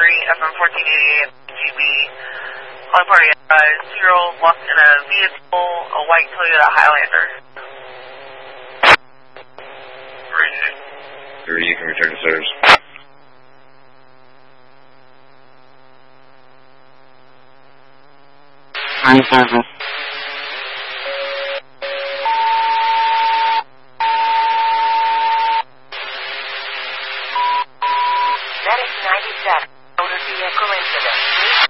FM 1488 GB. Calling party 2-year-old lost in a vehicle, a white Toyota Highlander. You can return to service. On service. Medic 97, motor vehicle incident.